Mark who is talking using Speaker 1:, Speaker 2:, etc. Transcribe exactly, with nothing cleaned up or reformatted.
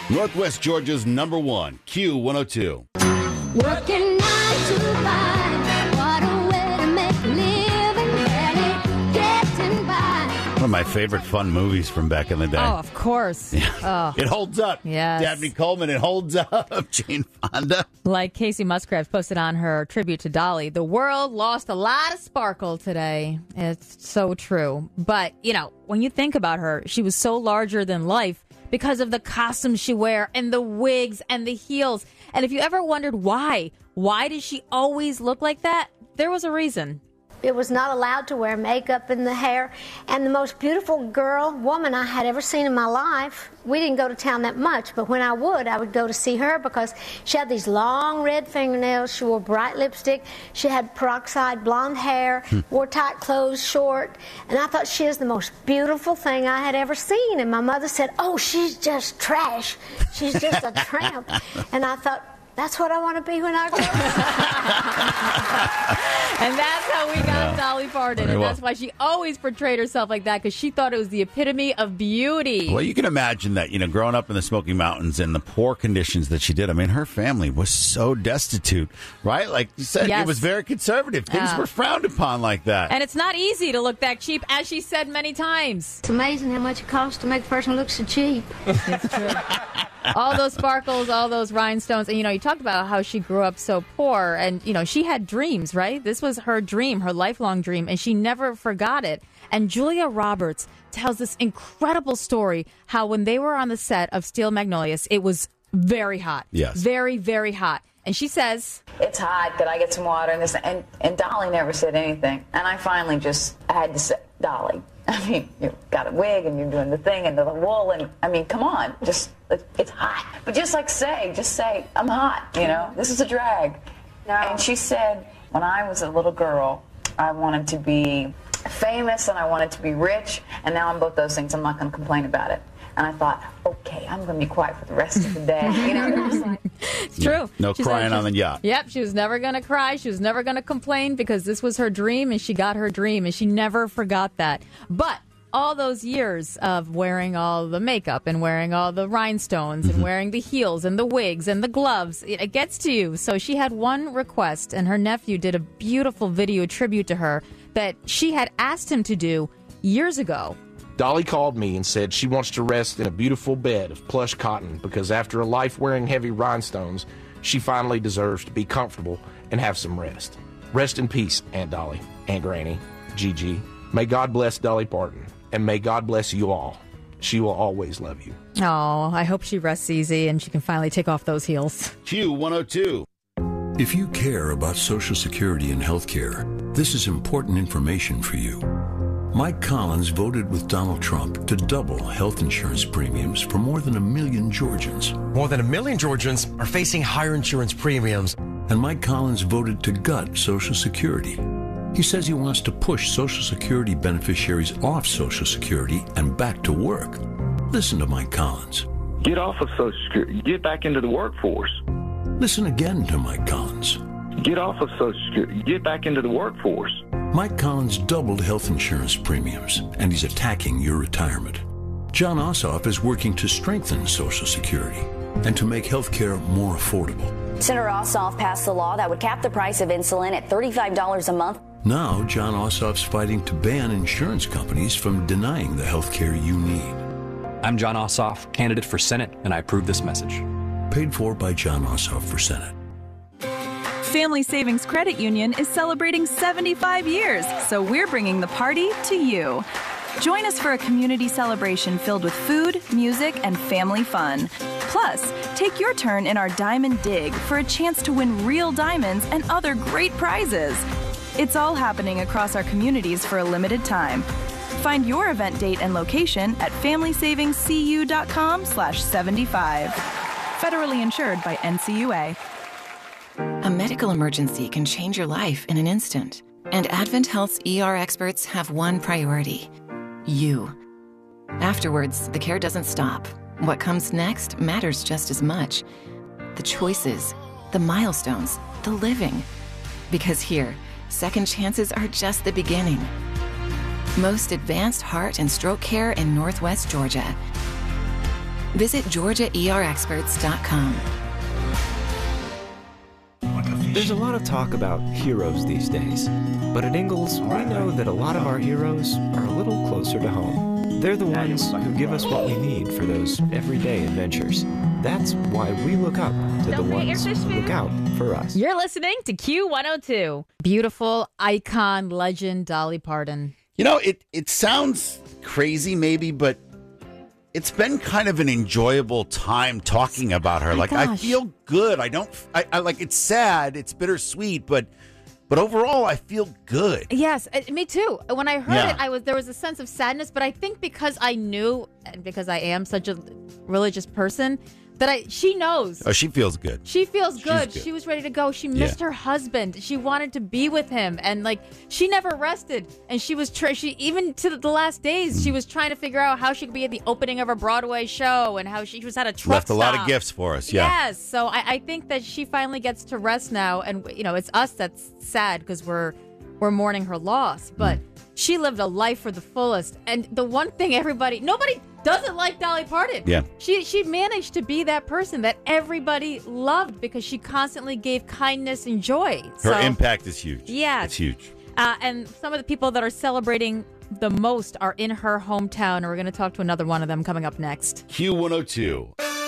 Speaker 1: Northwest Georgia's number one, Q one oh two.
Speaker 2: Working nine to five, what a way to make a living, barely getting by.
Speaker 1: One of my favorite fun movies from back in the day.
Speaker 3: Oh, of course.
Speaker 1: Yeah.
Speaker 3: Oh.
Speaker 1: It holds up.
Speaker 3: Yes.
Speaker 1: Dabney Coleman, it holds up. Jane Fonda.
Speaker 3: Like Casey Musgraves posted on her tribute to Dolly, the world lost a lot of sparkle today. It's so true. But, you know, when you think about her, she was so larger than life because of the costumes she wear and the wigs and the heels. And if you ever wondered why, why did she always look like that? There was a reason.
Speaker 4: It was not allowed to wear makeup in the hair. And the most beautiful girl, woman I had ever seen in my life, we didn't go to town that much, but when I would, I would go to see her because she had these long red fingernails, she wore bright lipstick, she had peroxide blonde hair, wore tight clothes, short, and I thought she was the most beautiful thing I had ever seen. And my mother said, oh, she's just trash. She's just a tramp. And I thought, that's what I want to be when I grow up.
Speaker 3: And that's how we got yeah. Dolly Parton.
Speaker 1: Very
Speaker 3: and
Speaker 1: well.
Speaker 3: That's why she always portrayed herself like that, because she thought it was the epitome of beauty.
Speaker 1: Well, you can imagine that, you know, growing up in the Smoky Mountains and the poor conditions that she did. I mean, her family was so destitute, right? Like you said,
Speaker 3: yes.
Speaker 1: it was very conservative. Things
Speaker 3: Yeah.
Speaker 1: were frowned upon like that.
Speaker 3: And it's not easy to look that cheap, as she said many times.
Speaker 4: It's amazing how much it costs to make a person look so cheap.
Speaker 3: It's true. All those sparkles, all those rhinestones. And, you know, you talked about how she grew up so poor. And, you know, she had dreams, right? This was her dream, her lifelong dream. And she never forgot it. And Julia Roberts tells this incredible story how when they were on the set of Steel Magnolias, it was very hot.
Speaker 1: Yes.
Speaker 3: Very, very hot. And she says,
Speaker 5: it's hot, could I get some water? And this, and, and Dolly never said anything. And I finally just I had to say, Dolly, I mean, you've got a wig and you're doing the thing and the wool. And I mean, come on, just, it's hot. But just like say, just say, I'm hot, you know, this is a drag. No. And she said, when I was a little girl, I wanted to be famous and I wanted to be rich. And now I'm both those things. I'm not going to complain about it. And I thought, okay, I'm going to be quiet for the rest of the day. You know, it was like,
Speaker 3: it's true.
Speaker 1: No, no
Speaker 3: She
Speaker 1: crying
Speaker 3: said
Speaker 1: on the yacht.
Speaker 3: Yep, she was never going to cry. She was never going to complain because this was her dream and she got her dream and she never forgot that. But all those years of wearing all the makeup and wearing all the rhinestones and wearing the heels and the wigs and the gloves, it, it gets to you. So she had one request, and her nephew did a beautiful video tribute to her that she had asked him to do years ago.
Speaker 6: Dolly called me and said she wants to rest in a beautiful bed of plush cotton because after a life wearing heavy rhinestones, she finally deserves to be comfortable and have some rest. Rest in peace, Aunt Dolly, Aunt Granny, Gigi. May God bless Dolly Parton, and may God bless you all. She will always love you.
Speaker 3: Oh, I hope she rests easy and she can finally take off those heels.
Speaker 1: Q one oh two.
Speaker 7: If you care about Social Security and health care, this is important information for you. Mike Collins voted with Donald Trump to double health insurance premiums for more than a million Georgians.
Speaker 8: More than a million Georgians are facing higher insurance premiums.
Speaker 7: And Mike Collins voted to gut Social Security. He says he wants to push Social Security beneficiaries off Social Security and back to work. Listen to Mike Collins.
Speaker 9: Get off of Social Security. Get back into the workforce.
Speaker 7: Listen again to Mike Collins.
Speaker 9: Get off of Social Security. Get back into the workforce.
Speaker 7: Mike Collins doubled health insurance premiums, and he's attacking your retirement. John Ossoff is working to strengthen Social Security and to make health care more affordable.
Speaker 10: Senator Ossoff passed a law that would cap the price of insulin at thirty-five dollars a month.
Speaker 7: Now, John Ossoff's fighting to ban insurance companies from denying the health care you need.
Speaker 11: I'm John Ossoff, candidate for Senate, and I approve this message.
Speaker 7: Paid for by John Ossoff for Senate.
Speaker 12: Family Savings Credit Union is celebrating seventy-five years, so we're bringing the party to you. Join us for a community celebration filled with food, music, and family fun. Plus, take your turn in our Diamond Dig for a chance to win real diamonds and other great prizes. It's all happening across our communities for a limited time. Find your event date and location at family savings c u dot com slash seventy-five. Federally insured by N C U A.
Speaker 13: A medical emergency can change your life in an instant. And Advent Health's E R experts have one priority: you. Afterwards, the care doesn't stop. What comes next matters just as much. The choices, the milestones, the living. Because here, second chances are just the beginning. Most advanced heart and stroke care in Northwest Georgia. Visit Georgia E R experts dot com.
Speaker 14: There's a lot of talk about heroes these days, but at Ingalls, we know that a lot of our heroes are a little closer to home. They're the ones who give us what we need for those everyday adventures. That's why we look up to the ones who look out for us.
Speaker 3: You're listening to Q one oh two. Beautiful icon, legend, Dolly Parton.
Speaker 1: You know, it, it sounds crazy maybe, but it's been kind of an enjoyable time talking about her.
Speaker 3: My
Speaker 1: like, I
Speaker 3: gosh.
Speaker 1: feel good. I don't, I, I like, it's sad. It's bittersweet, but, but overall, I feel good.
Speaker 3: Yes, uh, me too. When I heard
Speaker 1: Yeah.
Speaker 3: it, I was there was a sense of sadness, but I think because I knew and because I am such a religious person that I she knows.
Speaker 1: Oh, she feels good.
Speaker 3: She feels good.
Speaker 1: good.
Speaker 3: She was ready to go. She missed
Speaker 1: Yeah.
Speaker 3: her husband. She wanted to be with him, and like she never rested. And she was tr- she even to the last days she was trying to figure out how she could be at the opening of a Broadway show and how she was at a truck
Speaker 1: Left a lot of
Speaker 3: stop.
Speaker 1: gifts for us. Yeah.
Speaker 3: Yes. So I, I think that she finally gets to rest now, and you know it's us that's sad because we're we're mourning her loss, but she lived a life for the fullest. And the one thing everybody, nobody doesn't like Dolly Parton.
Speaker 1: Yeah.
Speaker 3: She she managed to be that person that everybody loved because she constantly gave kindness and joy.
Speaker 1: Her
Speaker 3: So,
Speaker 1: impact is huge.
Speaker 3: Yes.
Speaker 1: It's huge.
Speaker 3: Uh, and some of the people that are celebrating the most are in her hometown, and we're going to talk to another one of them coming up next.
Speaker 1: Q one oh two.